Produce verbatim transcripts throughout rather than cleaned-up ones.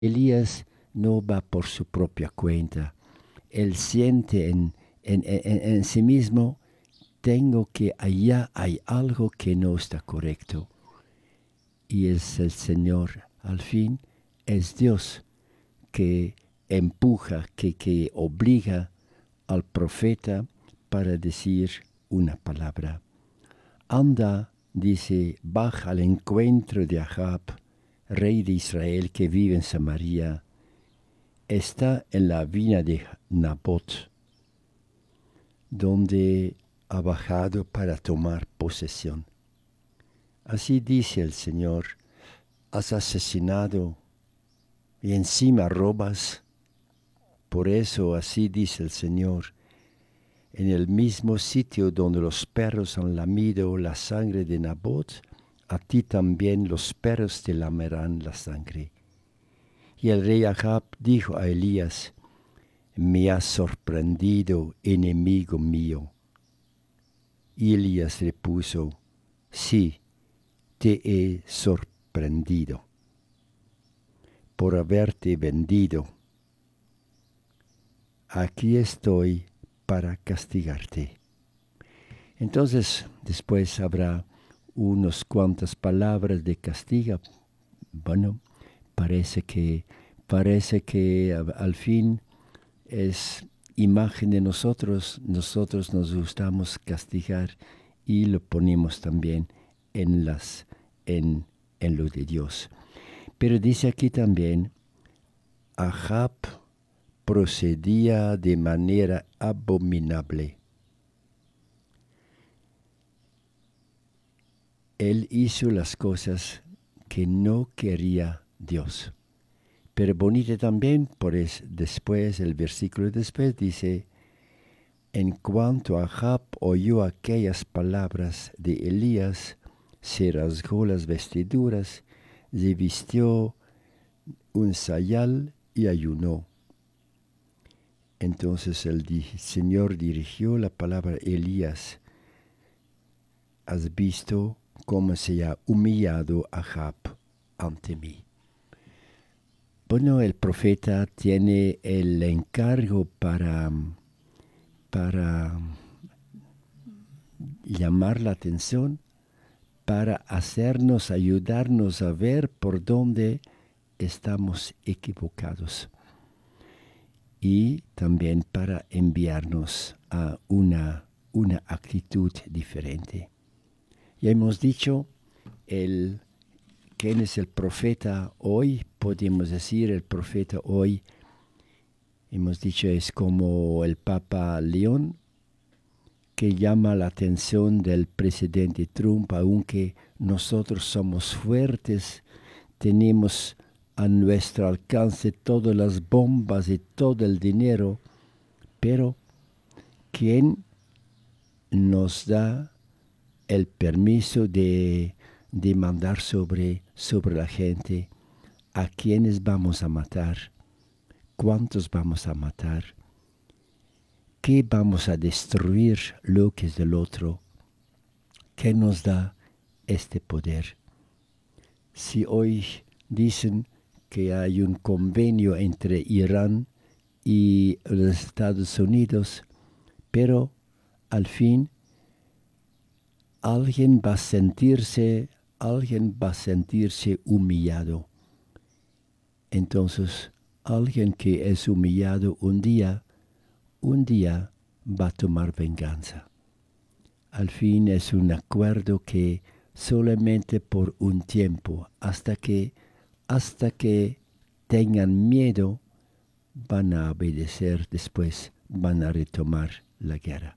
Elías no va por su propia cuenta. Él siente en, en, en, en sí mismo, tengo que allá hay algo que no está correcto. Y es el Señor, al fin, es Dios que empuja, que, que obliga al profeta para decir una palabra. Anda, dice, baja al encuentro de Ahab, rey de Israel que vive en Samaria. Está en la viña de Nabot, donde ha bajado para tomar posesión. Así dice el Señor, has asesinado y encima robas. Por eso así dice el Señor, en el mismo sitio donde los perros han lamido la sangre de Nabot, a ti también los perros te lamerán la sangre. Y el rey Ahab dijo a Elías, me has sorprendido, enemigo mío. Y Elías repuso, sí, te he sorprendido por haberte vendido. Aquí estoy para castigarte. Entonces, después habrá unas cuantas palabras de castigo. Bueno, parece que, parece que al fin es imagen de nosotros. Nosotros nos gustamos castigar y lo ponemos también en, las, en, en lo de Dios. Pero dice aquí también, Ahab procedía de manera abominable. Él hizo las cosas que no quería Dios. Pero bonito también, por es, después, el versículo después dice, en cuanto Ahab oyó aquellas palabras de Elías, se rasgó las vestiduras, se vistió un sayal y ayunó. Entonces el di- Señor dirigió la palabra a Elías, has visto cómo se ha humillado Ahab ante mí. Bueno, el profeta tiene el encargo para, para llamar la atención, para hacernos, ayudarnos a ver por dónde estamos equivocados. Y también para enviarnos a una, una actitud diferente. Ya hemos dicho, el, ¿quién es el profeta hoy? Podemos decir, el profeta hoy, hemos dicho, es como el Papa León, que llama la atención del presidente Trump, aunque nosotros somos fuertes, tenemos a nuestro alcance todas las bombas y todo el dinero, pero ¿quién nos da el permiso de, de mandar sobre, sobre la gente? ¿A quiénes vamos a matar? ¿Cuántos vamos a matar? ¿Qué vamos a destruir lo que es del otro? ¿Qué nos da este poder? Si hoy dicen que hay un convenio entre Irán y los Estados Unidos, pero al fin alguien va a sentirse, alguien va a sentirse humillado. Entonces, alguien que es humillado un día, un día va a tomar venganza. Al fin es un acuerdo que solamente por un tiempo, hasta que, hasta que tengan miedo, van a obedecer, después van a retomar la guerra.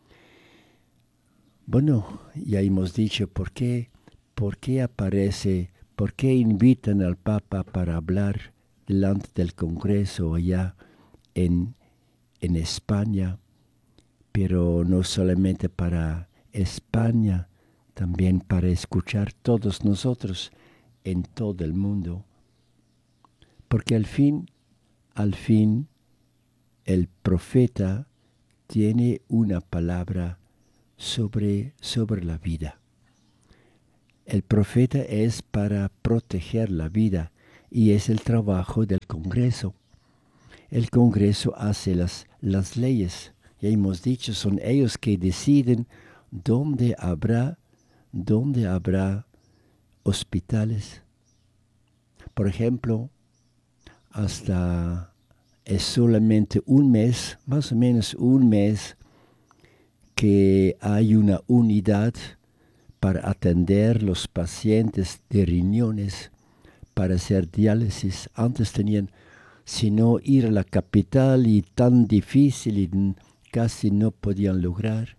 Bueno, ya hemos dicho por qué, por qué aparece, por qué invitan al Papa para hablar delante del Congreso allá en, en España, pero no solamente para España, también para escuchar todos nosotros en todo el mundo. Porque al fin, al fin, el profeta tiene una palabra sobre, sobre la vida. El profeta es para proteger la vida, y es el trabajo del Congreso. El Congreso hace las, las leyes. Ya hemos dicho, son ellos que deciden dónde habrá, dónde habrá hospitales. Por ejemplo, hasta es solamente un mes, más o menos un mes, que hay una unidad para atender los pacientes de riñones, para hacer diálisis. Antes tenían, si no, ir a la capital y tan difícil y casi no podían lograr.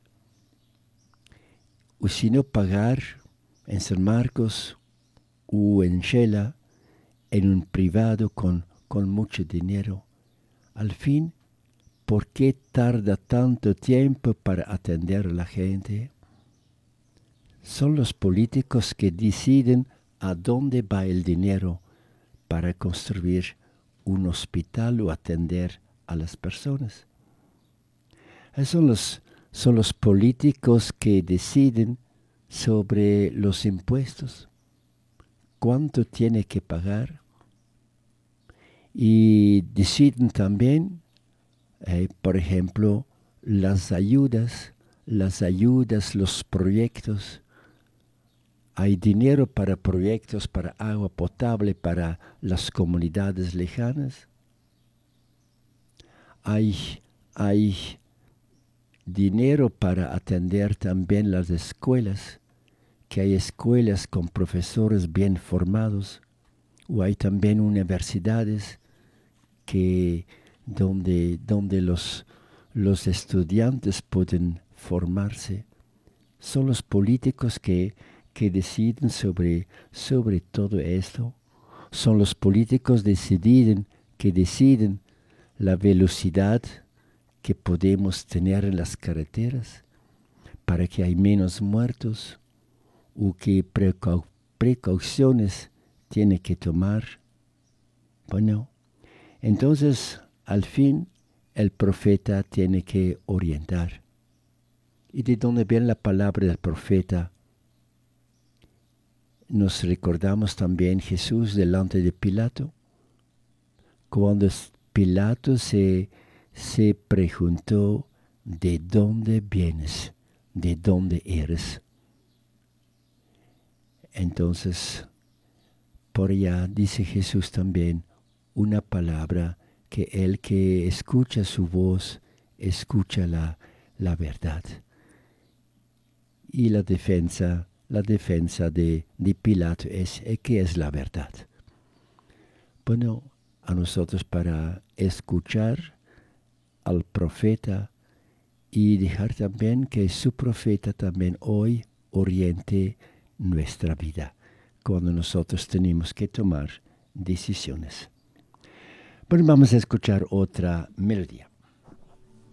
O si no, pagar en San Marcos o en Shela, en un privado con, con mucho dinero. Al fin, ¿por qué tarda tanto tiempo para atender a la gente? Son los políticos que deciden a dónde va el dinero para construir un hospital o atender a las personas. Son los, son los políticos que deciden sobre los impuestos, cuánto tiene que pagar, y deciden también, eh, por ejemplo, las ayudas, las ayudas, los proyectos. Hay dinero para proyectos, para agua potable, para las comunidades lejanas. Hay, hay dinero para atender también las escuelas, que hay escuelas con profesores bien formados, o hay también universidades que donde, donde los, los estudiantes pueden formarse. Son los políticos que, que deciden sobre, sobre todo esto. Son los políticos deciden, que deciden la velocidad que podemos tener en las carreteras para que hay menos muertos, o qué precau- precauciones tiene que tomar. Bueno, entonces al fin el profeta tiene que orientar. ¿Y de dónde viene la palabra del profeta? Nos recordamos también Jesús delante de Pilato, cuando Pilato se, se preguntó, ¿de dónde vienes? ¿De dónde eres? Entonces, por allá dice Jesús también una palabra, que el que escucha su voz, escucha la, la verdad. Y la defensa, la defensa de, de Pilato es, ¿qué es la verdad? Bueno, a nosotros para escuchar al profeta y dejar también que su profeta también hoy oriente nuestra vida, cuando nosotros tenemos que tomar decisiones. Bueno, vamos a escuchar otra melodía.